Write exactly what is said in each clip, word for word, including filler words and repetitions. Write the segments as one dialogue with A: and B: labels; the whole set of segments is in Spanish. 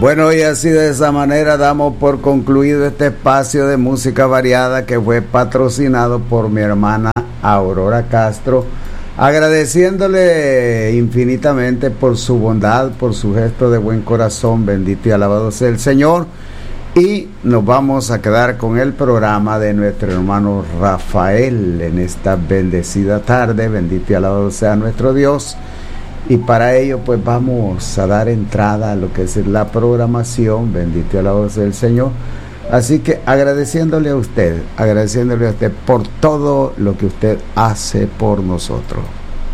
A: Bueno, y así de esa manera damos por concluido este espacio de música variada que fue patrocinado por mi hermana Aurora Castro, agradeciéndole infinitamente por su bondad, por su gesto de buen corazón. Bendito y alabado sea el Señor. Y nos vamos a quedar con el programa de nuestro hermano Rafael en esta bendecida tarde. Bendito y alabado sea nuestro Dios. Y para ello pues vamos a dar entrada a lo que es la programación. Bendito y alabado sea el Señor. Así que agradeciéndole a usted, agradeciéndole a usted por todo lo que usted hace por nosotros.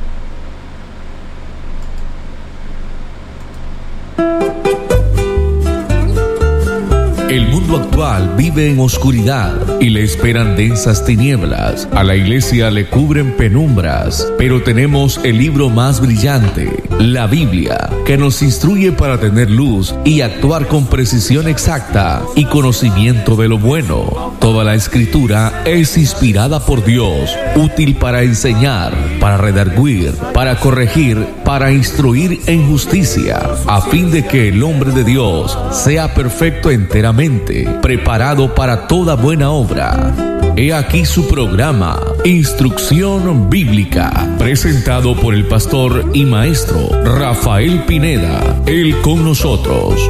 B: El mundo actual vive en oscuridad y le esperan densas tinieblas. A la iglesia le cubren penumbras, pero tenemos el libro más brillante, la Biblia, que nos instruye para tener luz y actuar con precisión exacta y conocimiento de lo bueno. Toda la escritura es inspirada por Dios, útil para enseñar, para redarguir, para corregir, para instruir en justicia, a fin de que el hombre de Dios sea perfecto enteramente, preparado para toda buena obra. He aquí su programa, Instrucción Bíblica, presentado por el pastor y maestro Rafael Pineda. Él con nosotros.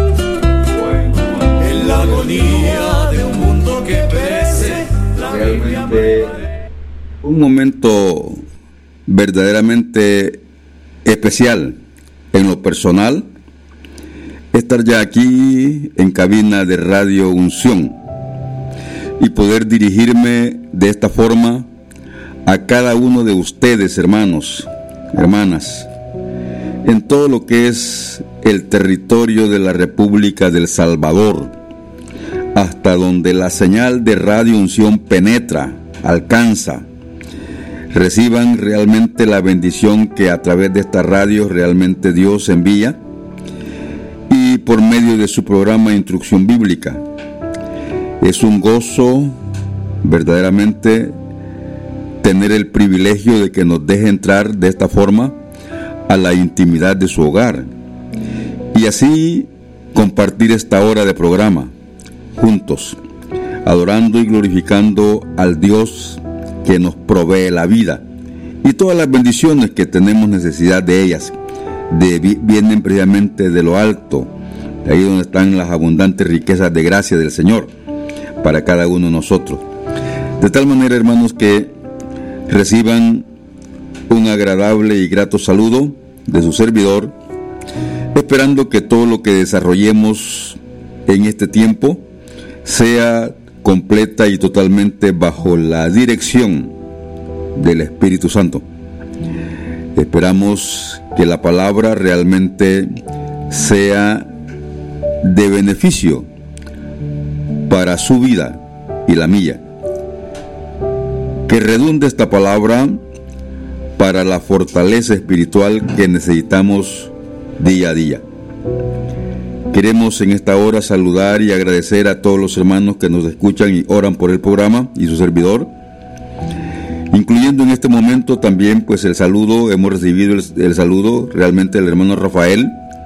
C: En la agonía de un mundo que perece, la
D: realmente un momento verdaderamente especial en lo personal, estar ya aquí en cabina de Radio Unción y poder dirigirme de esta forma a cada uno de ustedes, hermanos, hermanas, en todo lo que es el territorio de la República del Salvador, hasta donde la señal de Radio Unción penetra, alcanza. Reciban realmente la bendición que a través de esta radio realmente Dios envía, y por medio de su programa Instrucción Bíblica. Es un gozo verdaderamente tener el privilegio de que nos deje entrar de esta forma a la intimidad de su hogar y así compartir esta hora de programa juntos, adorando y glorificando al Dios que nos provee la vida y todas las bendiciones que tenemos necesidad de ellas. De, vienen precisamente de lo alto, de ahí donde están las abundantes riquezas de gracia del Señor para cada uno de nosotros. De tal manera, hermanos, que reciban un agradable y grato saludo de su servidor, esperando que todo lo que desarrollemos en este tiempo sea completa y totalmente bajo la dirección del Espíritu Santo. Esperamos que la palabra realmente sea de beneficio para su vida y la mía. Que redunde esta palabra para la fortaleza espiritual que necesitamos día a día. Queremos en esta hora saludar y agradecer a todos los hermanos que nos escuchan y oran por el programa y su servidor, incluyendo en este momento también pues el saludo, hemos recibido el, el saludo realmente del hermano Rafael,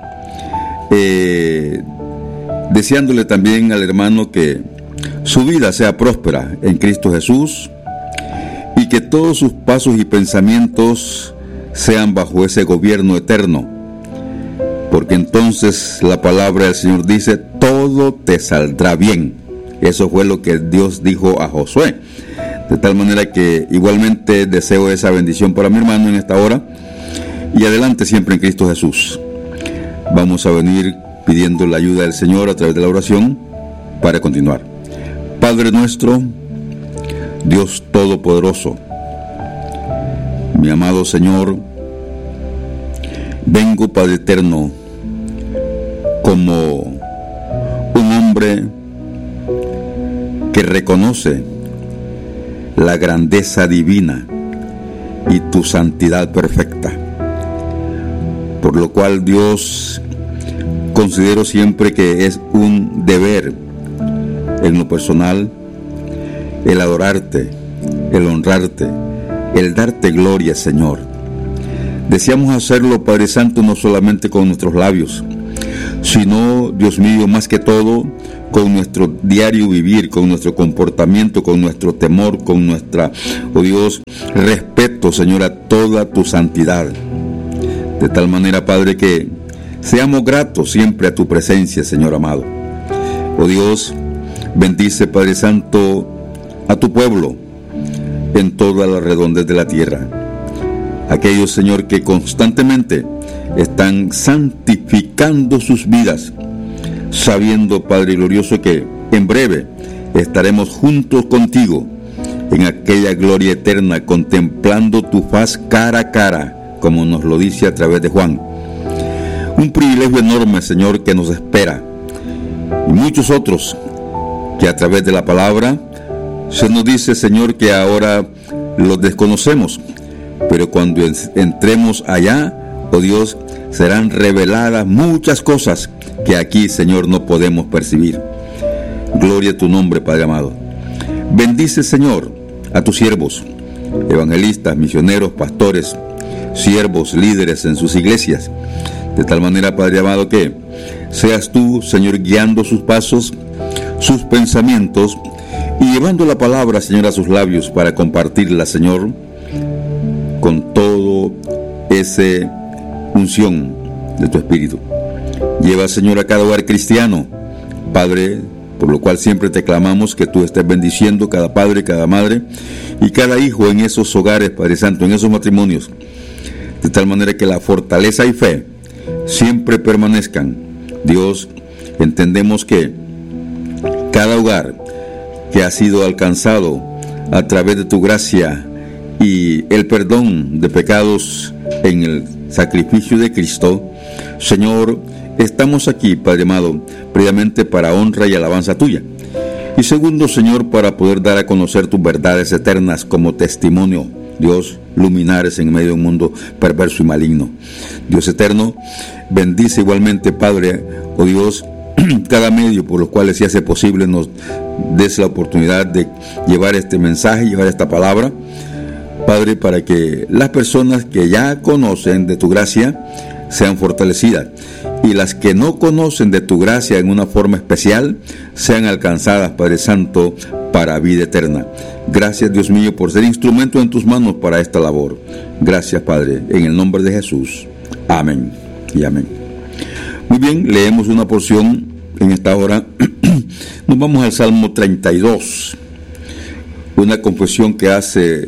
D: eh, deseándole también al hermano que su vida sea próspera en Cristo Jesús y que todos sus pasos y pensamientos sean bajo ese gobierno eterno, porque entonces la palabra del Señor dice, todo te saldrá bien. Eso fue lo que Dios dijo a Josué. De tal manera que igualmente deseo esa bendición para mi hermano en esta hora y adelante siempre en Cristo Jesús. Vamos a venir pidiendo la ayuda del Señor a través de la oración para continuar. Padre nuestro, Dios Todopoderoso, mi amado Señor, vengo, Padre eterno, como un hombre que reconoce la grandeza divina y tu santidad perfecta, por lo cual, Dios, considero siempre que es un deber en lo personal el adorarte, el honrarte, el darte gloria, Señor. Deseamos hacerlo, Padre Santo, no solamente con nuestros labios, sino, Dios mío, más que todo, con nuestro diario vivir, con nuestro comportamiento, con nuestro temor, con nuestra, oh Dios, respeto, Señor, a toda tu santidad. De tal manera, Padre, que seamos gratos siempre a tu presencia, Señor amado. Oh Dios, bendice, Padre Santo, a tu pueblo en toda la redondez de la tierra. Aquellos, Señor, que constantemente están santificando sus vidas, sabiendo, Padre glorioso, que en breve estaremos juntos contigo en aquella gloria eterna, contemplando tu faz cara a cara, como nos lo dice a través de Juan. Un privilegio enorme, Señor, que nos espera, y muchos otros que a través de la palabra se nos dice, Señor, que ahora los desconocemos, pero cuando entremos allá, oh Dios, serán reveladas muchas cosas que aquí, Señor, no podemos percibir. Gloria a tu nombre, Padre amado. Bendice, Señor, a tus siervos, evangelistas, misioneros, pastores, siervos, líderes en sus iglesias, de tal manera, Padre amado, que seas tú, Señor, guiando sus pasos, sus pensamientos, y llevando la palabra, Señor, a sus labios para compartirla, Señor, con todo ese unción de tu Espíritu. Lleva, Señor, a cada hogar cristiano, Padre, por lo cual siempre te clamamos que tú estés bendiciendo cada padre, cada madre y cada hijo en esos hogares, Padre Santo, en esos matrimonios, de tal manera que la fortaleza y fe siempre permanezcan. Dios, entendemos que cada hogar que ha sido alcanzado a través de tu gracia y el perdón de pecados en el sacrificio de Cristo, Señor, estamos aquí, Padre amado, previamente para honra y alabanza tuya. Y segundo, Señor, para poder dar a conocer tus verdades eternas como testimonio, Dios, luminares en medio de un mundo perverso y maligno. Dios eterno, bendice igualmente, Padre, oh Dios, cada medio por los cuales, si hace posible, nos des la oportunidad de llevar este mensaje, llevar esta palabra, Padre, para que las personas que ya conocen de tu gracia sean fortalecidas y las que no conocen de tu gracia en una forma especial sean alcanzadas, Padre Santo, para vida eterna. Gracias, Dios mío, por ser instrumento en tus manos para esta labor. Gracias, Padre, en el nombre de Jesús. Amén y amén. Muy bien, leemos una porción en esta hora. Nos vamos al Salmo treinta y dos, una confesión que hace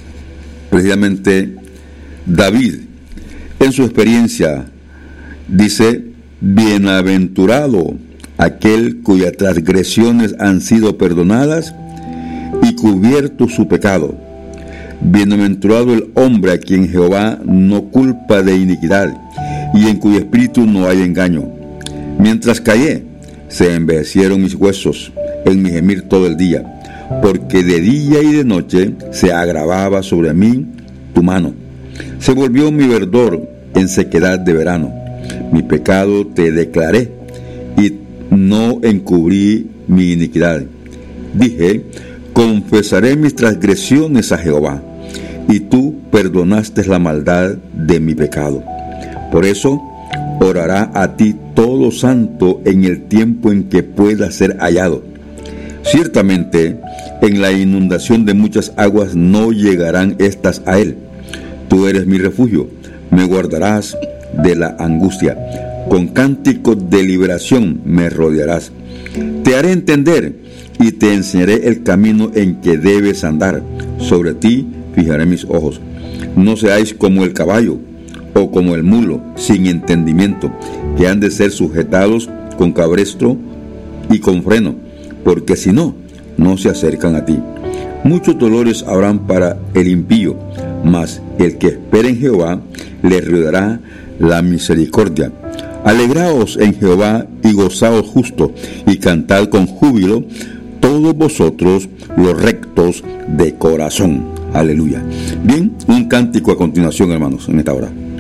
D: precisamente David en su experiencia. Dice: bienaventurado aquel cuyas transgresiones han sido perdonadas y cubierto su pecado. Bienaventurado el hombre a quien Jehová no culpa de iniquidad y en cuyo espíritu no hay engaño. Mientras callé, se envejecieron mis huesos en mi gemir todo el día, porque de día y de noche se agravaba sobre mí tu mano. Se volvió mi verdor en sequedad de verano. Mi pecado te declaré y no encubrí mi iniquidad. Dije: confesaré mis transgresiones a Jehová, y tú perdonaste la maldad de mi pecado. Por eso orará a ti todo santo en el tiempo en que pueda ser hallado. Ciertamente, en la inundación de muchas aguas no llegarán estas a él. Tú eres mi refugio, me guardarás de la angustia. Con cánticos de liberación me rodearás. Te haré entender y te enseñaré el camino en que debes andar. Sobre ti fijaré mis ojos. No seáis como el caballo o como el mulo sin entendimiento, que han de ser sujetados con cabestro y con freno, porque si no, no se acercan a ti. Muchos dolores habrán para el impío, mas el que espera en Jehová le rodeará la misericordia. Alegraos en Jehová y gozaos justo, y cantad con júbilo todos vosotros los rectos de corazón. Aleluya. Bien, un cántico a continuación, hermanos, en esta hora.